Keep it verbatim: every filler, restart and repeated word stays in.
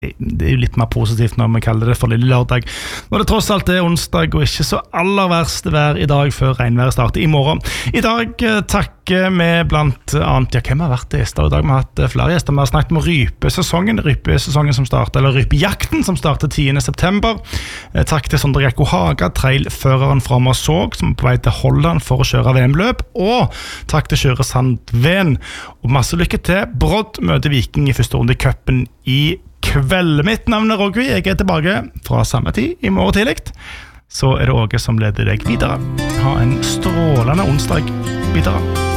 det er jo litt mer positivt når vi kaller det for lille lørdag. Når det tross alt er onsdag og ikke så aller verst vær i dag før regnværet starter i morgen. I dag takker vi blant annet, ja, hvem har vært gjester i dag? Vi har hatt flere gjester, vi har snakket om rypesesongen, rypesesongen som starter, eller rypejakten som starter tiende september. Takk til Sondre Gekko Haga, trailføreren fra Masog, som er på vei til Holland for å kjøre V M-løp, og takk til Kjøre Sandven. Og masse lykke til. Brodd møter Viking i første runde i cupen i kveld. Mitt navn er Rogvi, jeg er tilbake fra samme tid i morgen tidlig. Så er det Åge som leder deg videre. Ha en strålende onsdag videre.